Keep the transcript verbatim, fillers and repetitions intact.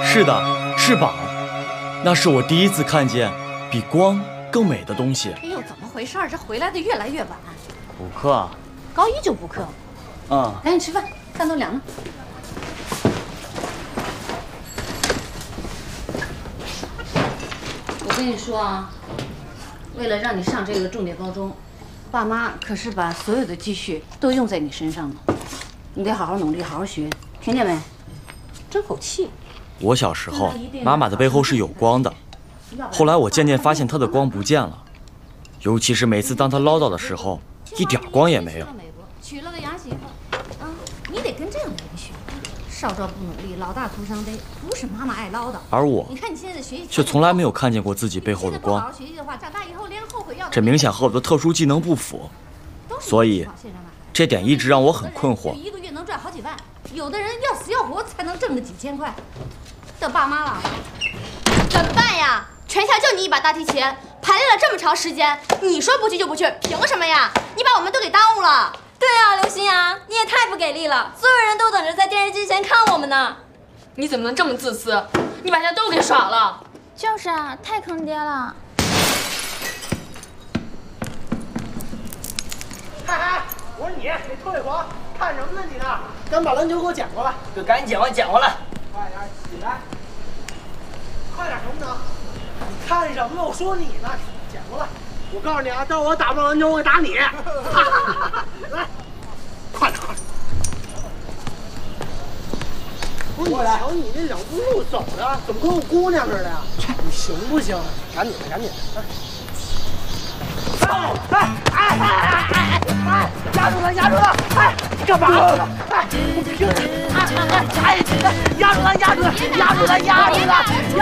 是的，翅膀。那是我第一次看见比光更美的东西。 哎呦，怎么回事？这回来的越来越晚。 补课。 高一就补课。 嗯。 赶紧吃饭，饭都凉了。我跟你说啊，为了让你上这个重点高中，爸妈可是把所有的积蓄都用在你身上了。你得好好努力，好好学，听见没？争口气。 我小时候，妈妈的背后是有光的，后来我渐渐发现她的光不见了，尤其是每次当她唠叨的时候，一点光也没有。 娶了个牙媳妇，啊，你得跟这样的人学。少壮不努力，老大徒伤悲。不是妈妈爱唠叨， 而我， 你看你现在学习却从来没有看见过自己背后的光。 好好学习的话，长大以后连后悔药。 这明显和我的特殊技能不符，所以这点一直让我很困惑。 一个月能赚好几万，有的人要死要活才能挣个几千块。等爸妈了， 怎么办呀？全校就你一把大提琴，排练了这么长时间，你说不去就不去，凭什么呀？你把我们都给耽误了。 对啊，刘星阳，你也太不给力了！所有人都等着在电视机前看我们呢。 你怎么能这么自私？你把人家都给耍了。 就是啊，太坑爹了。 哎哎，我说你，你退回，看什么呢你呢？赶紧把篮球给我捡过来。 就赶紧捡过来，捡过来。 快点起来！快点什么呢？你看什么呢？我说你呢，捡过来。我告诉你啊，待会儿我打不上篮球，我打你。来，快点快点！不是你瞧你这两步路走的，怎么跟我姑娘似的呀？你行不行？赶紧的，赶紧的！哎哎哎哎哎哎！压住他，压住他！哎，干嘛？哎，我拼！哎哎哎！压住他，压住他，压住他，压住他！